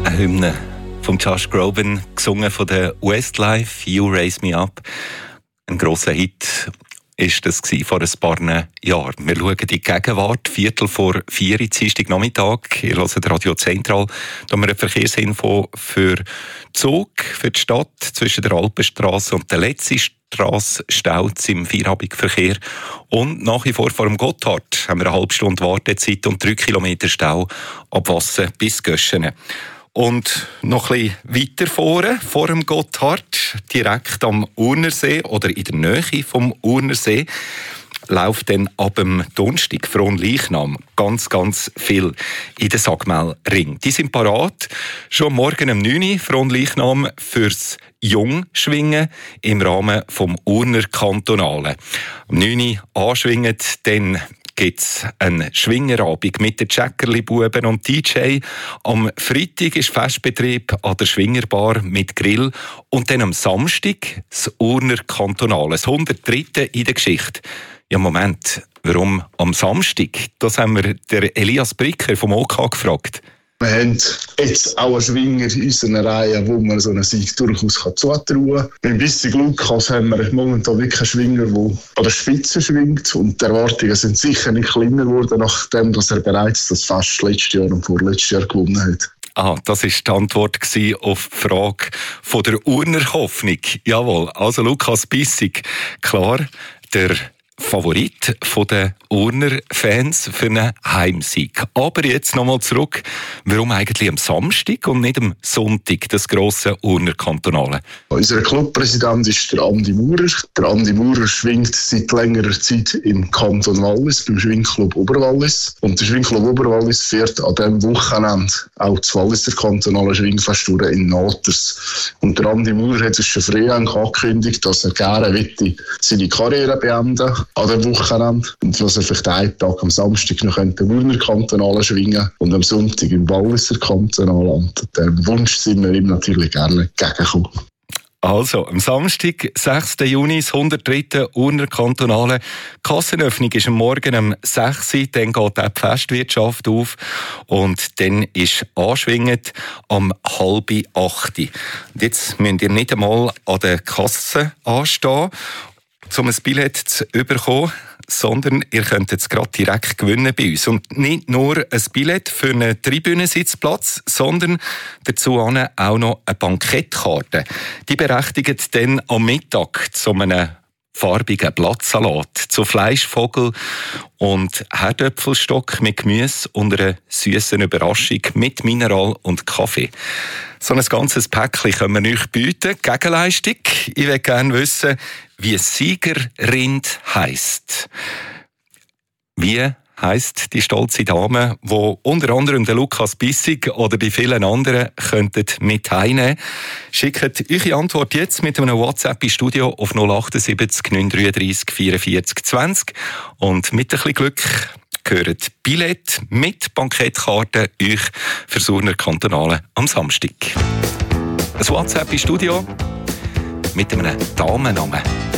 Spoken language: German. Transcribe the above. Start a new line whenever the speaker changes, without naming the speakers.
Eine Hymne von Josh Groban, gesungen von der Westlife, You Raise Me Up. Ein grosser Hit ist das vor ein paar Jahren. Wir schauen in die Gegenwart, 3:45, Dienstagnachmittag. Ihr hört Radio Zentral. Da haben wir eine Verkehrsinfo für Zug, für die Stadt zwischen der Alpenstrasse und der letzten Strasse staut im Feierabendverkehr. Und nach wie vor dem Gotthard haben wir eine halbe Stunde Wartezeit und 3 Kilometer Stau ab Wassen bis Göschene. Und noch ein bisschen weiter vor dem Gotthard, direkt am Urnersee oder in der Nähe vom Urnersee, läuft dann ab dem Donnerstag Fronleichnam ganz viel in den Sagmehl-Ring. Die sind parat. Schon morgen um 9 Uhr Fronleichnam fürs Jungschwingen im Rahmen vom Urner Kantonalen. Um 9 Uhr anschwingen, dann gibt es einen Schwingerabend mit den Checkerli-Buben und DJ. Am Freitag ist Festbetrieb an der Schwingerbar mit Grill. Und dann am Samstag das Urner Kantonale, das 103. in der Geschichte. Ja, Moment, warum am Samstag? Das haben wir der Elias Bricker vom OK gefragt.
Wir haben jetzt auch einen Schwinger in unserer Reihe, wo man so einen Sieg durchaus zutrauen kann. Beim Bissig Lukas haben wir momentan wirklich einen Schwinger, der an der Spitze schwingt. Und die Erwartungen sind sicher nicht kleiner geworden, nachdem dass er bereits das Fest letztes Jahr und vorletztes Jahr gewonnen hat.
Das war die Antwort auf die Frage von der Urner Hoffnung. Jawohl, also Lukas Bissig, klar, der Favorit der Urner-Fans für einen Heimsieg. Aber jetzt nochmal zurück. Warum eigentlich am Samstag und nicht am Sonntag das grosse Urner Kantonale?
Unser Clubpräsident ist der Andi Maurer. Der Andi Maurer schwingt seit längerer Zeit im Kanton Wallis, beim Schwingclub Oberwallis. Und der Schwingclub Oberwallis fährt an diesem Wochenende auch das Walliser kantonale Schwingfest in Naters. Und der Andi Maurer hat es schon früh angekündigt, dass er gerne seine Karriere beenden an dem Wochenende. Und dass er vielleicht einen Tag am Samstag noch den Urner Kantonalen schwingen und am Sonntag im Walliser Kantonalen. Und dem Wunsch sind wir ihm natürlich gerne entgegengekommen.
Also, am Samstag, 6. Juni, das 103. Urner Kantonale. Kassenöffnung ist am Morgen um 6 Uhr, dann geht auch die Festwirtschaft auf und dann ist anschwingend am 7:30. Und jetzt müsst ihr nicht einmal an der Kasse anstehen, um ein Billett zu bekommen, sondern ihr könnt jetzt gerade direkt gewinnen bei uns. Und nicht nur ein Billett für einen Tribünensitzplatz, sondern dazu auch noch eine Bankettkarte. Die berechtigt dann am Mittag zu einem farbigen Blattsalat, zu Fleischvogel und Herdöpfelstock mit Gemüse und einer süßen Überraschung mit Mineral und Kaffee. So ein ganzes Päckchen können wir euch bieten. Gegenleistung. Ich will gerne wissen, wie Siegerrind heisst. Wie heisst die stolze Dame, die unter anderem der Lukas Bissig oder die vielen anderen könnten mit heimnehmen? Schickt eure Antwort jetzt mit einem WhatsApp ins Studio auf 078 933 44 20 und mit ein bisschen Glück gehört Billett mit Bankettkarte euch für das Urner Kantonale am Samstag. Ein WhatsApp ins Studio mit einem Damennamen.